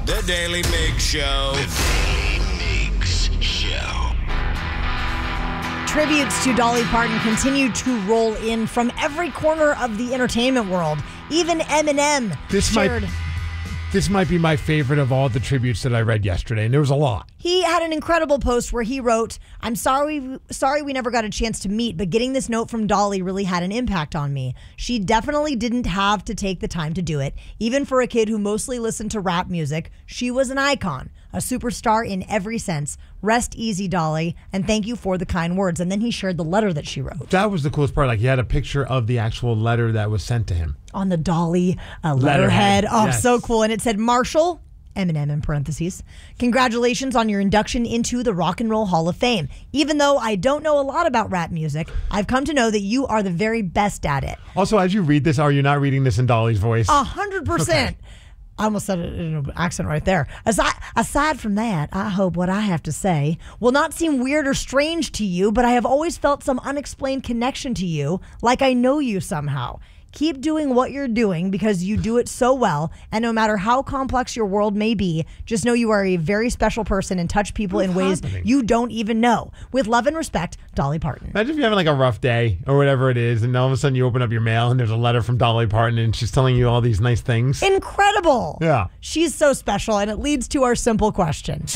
The Daily Mig Show. The Daily Migs Show. Tributes to Dolly Parton continue to roll in from every corner of the entertainment world. Even Eminem shared. This might be my favorite of all the tributes that I read yesterday, and there was a lot. He had an incredible post where he wrote, "I'm sorry we never got a chance to meet, but getting this note from Dolly really had an impact on me. She definitely didn't have to take the time to do it. Even for a kid who mostly listened to rap music, she was an icon, a superstar in every sense. Rest easy, Dolly, and thank you for the kind words." And then he shared the letter that she wrote. That was the coolest part. Like, he had a picture of the actual letter that was sent to him. On the Dolly letterhead. Oh, yes. So cool. And it said, "Marshall," Eminem in parentheses, "congratulations on your induction into the Rock and Roll Hall of Fame. Even though I don't know a lot about rap music, I've come to know that you are the very best at it." Also, as you read this, are you not reading this in Dolly's voice? 100%. Okay. I almost said it in an accent right there. Aside from that, I hope what I have to say will not seem weird or strange to you, but I have always felt some unexplained connection to you, like I know you somehow. Keep doing what you're doing because you do it so well, and no matter how complex your world may be, just know you are a very special person and touch people in ways you don't even know. With love and respect, Dolly Parton. Imagine if you're having like a rough day or whatever it is, and all of a sudden you open up your mail and there's a letter from Dolly Parton and she's telling you all these nice things. Incredible. Yeah. She's so special, and it leads to our simple question.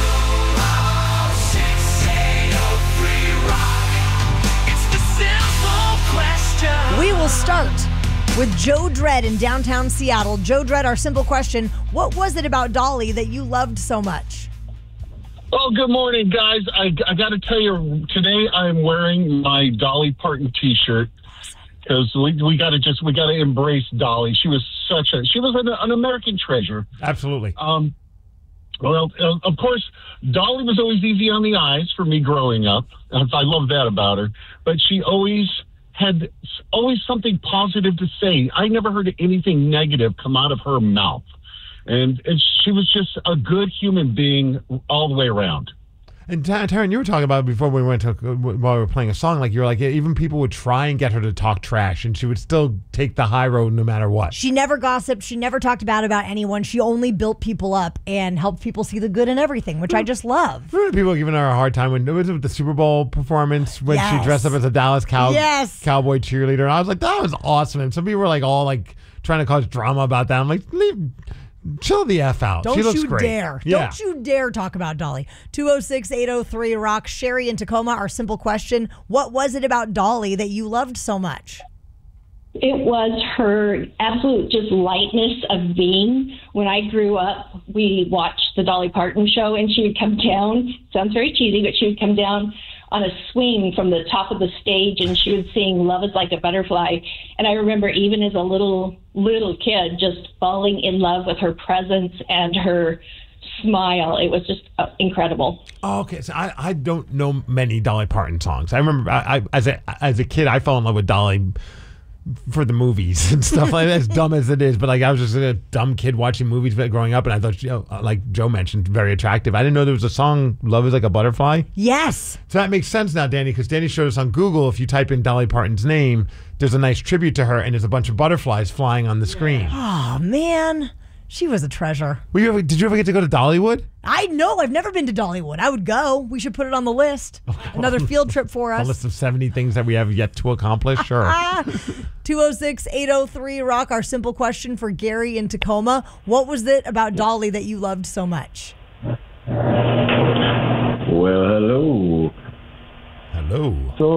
We will start with Joe Dredd in downtown Seattle. Joe Dredd, our simple question: what was it about Dolly that you loved so much? Oh, good morning, guys. I got to tell you, today I'm wearing my Dolly Parton T-shirt because we got to embrace Dolly. She was an American treasure. Absolutely. Well, of course, Dolly was always easy on the eyes for me growing up. I love that about her. But she always had something positive to say. I never heard anything negative come out of her mouth. And she was just a good human being all the way around. And Taryn, you were talking about before while we were playing a song, like you were like, even people would try and get her to talk trash, and she would still take the high road no matter what. She never gossiped. She never talked bad about anyone. She only built people up and helped people see the good in everything, which I just love. Remember people giving her a hard time when it was the Super Bowl performance when she dressed up as a Dallas Cowboy cheerleader, and I was like, that was awesome. And some people were like all like trying to cause drama about that. I'm like, chill the F out. Don't she looks you great. dare. Yeah. Don't you dare talk about Dolly. 206-803-ROCK. Sherry in Tacoma, our simple question: what was it about Dolly that you loved so much? It was her absolute just lightness of being. When I grew up, we watched the Dolly Parton show, and she would come down. Sounds very cheesy, but she would come down on a swing from the top of the stage, and she would sing "Love Is Like a Butterfly." And I remember even as a little kid just falling in love with her presence and her smile. It was just incredible. Oh, okay, so I don't know many Dolly Parton songs. I remember as a kid, I fell in love with Dolly for the movies and stuff like that, as dumb as it is. But like, I was just a dumb kid watching movies growing up, and I thought, like Joe mentioned, very attractive. I didn't know there was a song, "Love Is Like a Butterfly." Yes. So that makes sense now, Danny, because Danny showed us on Google, if you type in Dolly Parton's name, there's a nice tribute to her, and there's a bunch of butterflies flying on the screen. Oh, man. She was a treasure. Did you ever get to go to Dollywood? I know. I've never been to Dollywood. I would go. We should put it on the list. Another field trip for us. A list of 70 things that we have yet to accomplish? Sure. 206-803-ROCK. Our simple question for Gary in Tacoma: what was it about Dolly that you loved so much? Well, hello. Hello. So